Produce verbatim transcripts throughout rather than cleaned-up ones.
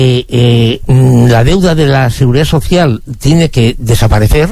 eh, eh, la deuda de la seguridad social tiene que desaparecer,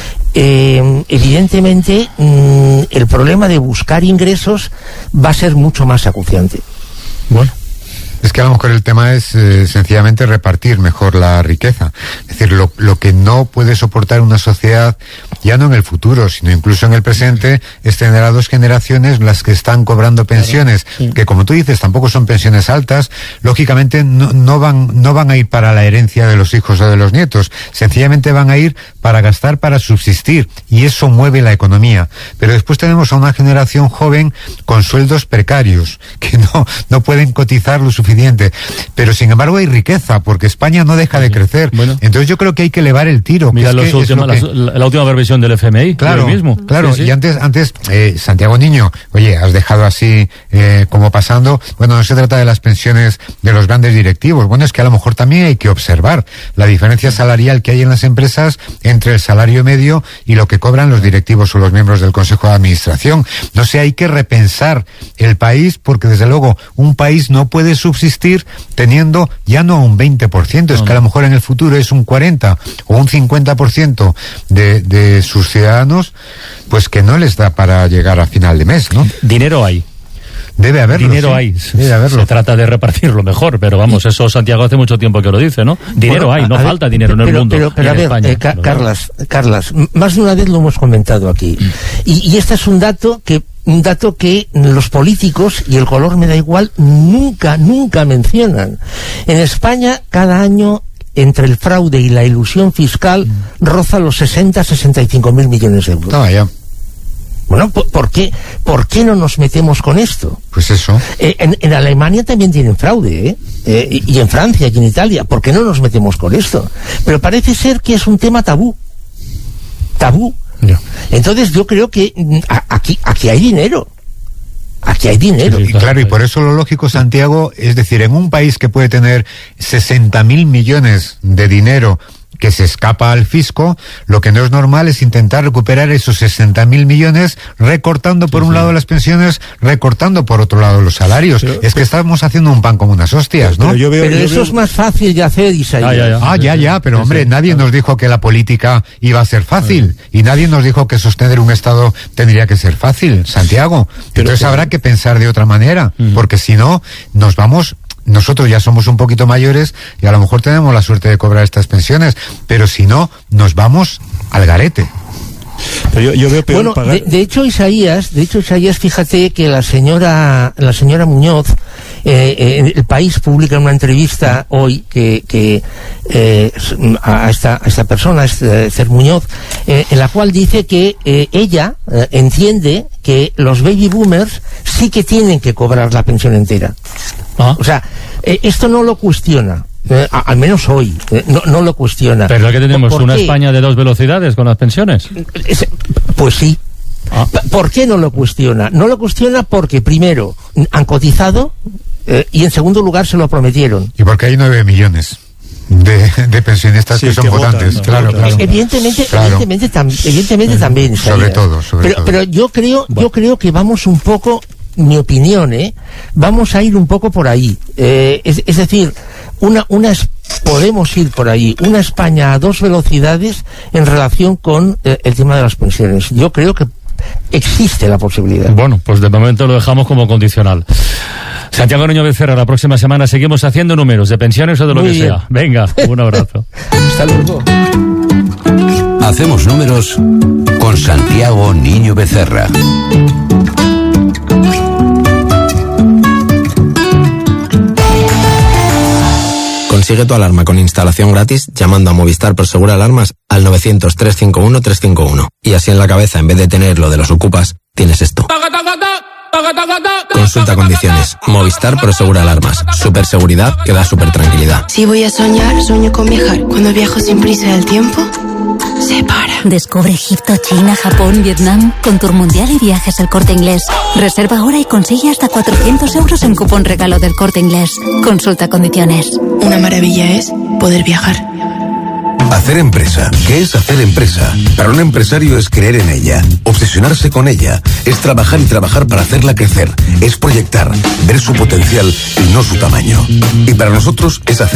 eh, evidentemente mm, el problema de buscar ingresos va a ser mucho más acuciante. Bueno, es que a lo mejor el tema es eh, sencillamente repartir mejor la riqueza. Es decir, lo, lo que no puede soportar una sociedad, ya no en el futuro, sino incluso en el presente, es tener a dos generaciones las que están cobrando pensiones, claro, sí. que como tú dices, tampoco son pensiones altas, lógicamente no, no van, no van a ir para la herencia de los hijos o de los nietos, sencillamente van a ir para gastar, para subsistir, y eso mueve la economía. Pero después tenemos a una generación joven con sueldos precarios, que no, no pueden cotizar lo suficiente, pero sin embargo hay riqueza, porque España no deja de crecer. Bueno, entonces yo creo que hay que elevar el tiro. Mira, que los es que última, es que... la, la última revisión del F M I, claro, mismo. Claro, sí, sí. Y antes, antes eh, Santiago Niño, oye, has dejado así eh, como pasando, bueno, no se trata de las pensiones de los grandes directivos, bueno, es que a lo mejor también hay que observar la diferencia salarial que hay en las empresas entre el salario medio y lo que cobran los directivos o los miembros del Consejo de Administración. No sé, hay que repensar el país, porque desde luego un país no puede subsistir teniendo ya no un veinte por ciento, es que a lo mejor en el futuro es un cuarenta o un cincuenta por ciento de, de sus ciudadanos, pues que no les da para llegar a final de mes, ¿no? Dinero hay. Debe haberlo. Dinero sí. hay. Debe haberlo. Se trata de repartirlo mejor, pero vamos, eso Santiago hace mucho tiempo que lo dice, ¿no? Dinero bueno, hay, no ver, falta dinero en el pero, mundo. Pero, pero a ver, España, eh, Ca pero Carlas, Carlas, más de una vez lo hemos comentado aquí. Y, y este es un dato que un dato que los políticos, y el color me da igual, nunca, nunca mencionan. En España, cada año, entre el fraude y la ilusión fiscal, mm. roza los sesenta, sesenta y cinco mil millones de euros. No, ya. Bueno, ¿por qué, ¿por qué no nos metemos con esto? Pues eso. Eh, en, en Alemania también tienen fraude, ¿eh? Eh, y, y en Francia y en Italia. ¿Por qué no nos metemos con esto? Pero parece ser que es un tema tabú. Tabú. Yeah. Entonces yo creo que a, aquí, aquí hay dinero. Aquí hay dinero. Sí, sí, claro, y por eso lo lógico, Santiago, es decir, en un país que puede tener sesenta mil millones de dinero que se escapa al fisco, lo que no es normal es intentar recuperar esos sesenta mil millones recortando por sí, un sí. lado las pensiones, recortando por otro lado los salarios. Pero, es que estamos haciendo un pan como unas hostias, ¿no? Pero, yo veo, pero yo eso veo... es más fácil de hacer, Isaías. Ah, ya, ya, ah, ya, ya, pero sí, hombre, sí, nadie sí. nos dijo que la política iba a ser fácil, sí. y nadie nos dijo que sostener un Estado tendría que ser fácil, Santiago. Pero, Entonces pero... habrá que pensar de otra manera, uh-huh. porque si no, nos vamos... Nosotros ya somos un poquito mayores y a lo mejor tenemos la suerte de cobrar estas pensiones, pero si no, nos vamos al garete. Pero yo, yo veo peor bueno, pagar... de, de hecho, Isaías, de hecho, Isaías, fíjate que la señora, la señora Muñoz, eh, eh, El País publica una entrevista hoy que, que eh, a esta, a esta persona, a este Cer Muñoz, eh, en la cual dice que eh, ella eh, entiende que los baby boomers sí que tienen que cobrar la pensión entera. ¿Ah? O sea, eh, esto no lo cuestiona. Eh, a, al menos hoy, eh, no, no lo cuestiona. ¿Pero que tenemos una qué? España de dos velocidades con las pensiones? Es, pues sí. Ah. ¿Por qué no lo cuestiona? No lo cuestiona porque, primero, han cotizado eh, y, en segundo lugar, se lo prometieron. Y porque hay nueve millones de, de pensionistas sí, que son que votantes. Votan, claro, claro. claro. Evidentemente, claro. evidentemente, tam, evidentemente también. Sobre todo, sobre pero, todo. Pero yo creo, bueno. yo creo que vamos un poco... mi opinión, ¿eh? Vamos a ir un poco por ahí. Eh, es, es decir, una, una podemos ir por ahí. Una España a dos velocidades en relación con eh, el tema de las pensiones. Yo creo que existe la posibilidad. Bueno, pues de momento lo dejamos como condicional. Santiago Niño Becerra, la próxima semana seguimos haciendo números de pensiones o de lo Muy que bien. sea. Venga, un abrazo. Hasta luego. Hacemos números con Santiago Niño Becerra. Consigue tu alarma con instalación gratis llamando a Movistar Prosegur Alarmas al novecientos, trescientos cincuenta y uno, trescientos cincuenta y uno. Y así en la cabeza, en vez de tener lo de los ocupas, tienes esto. Consulta condiciones. Movistar Prosegur Alarmas. Super seguridad que da super tranquilidad. Si voy a soñar, sueño con viajar. Cuando viajo sin prisa del tiempo, se para. Descubre Egipto, China, Japón, Vietnam con Tour Mundial y Viajes El Corte Inglés. Reserva ahora y consigue hasta cuatrocientos euros en cupón regalo del Corte Inglés. Consulta condiciones. Una maravilla es poder viajar. Hacer empresa. ¿Qué es hacer empresa? Para un empresario es creer en ella, obsesionarse con ella, es trabajar y trabajar para hacerla crecer, es proyectar, ver su potencial y no su tamaño. Y para nosotros es hacer